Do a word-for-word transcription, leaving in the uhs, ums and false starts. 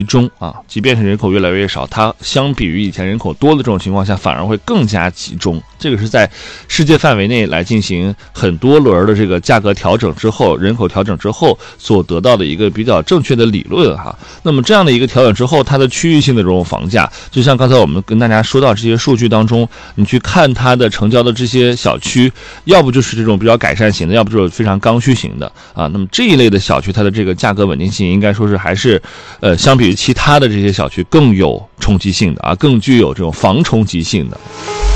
中啊，即便是人口越来越少，它相比于以前人口多的这种情况下，反而会更加集中。这个是在世界范围内来进行很多轮的这个价格调整之后，人口调整之后所得到的一个比较正确的理论哈。那么这样的一个调整之后，它的区域性的这种房价，就像刚才我们跟大家说到这些数据当中，你去看它的成交的这些小区，要不就是这种比较改善型的，要不就是非常刚需型的啊。那么这一类的小区，它的这个价格稳定性应该说是还是呃相比于其他的这些小区更有冲击性的啊，更具有这种防冲击性的。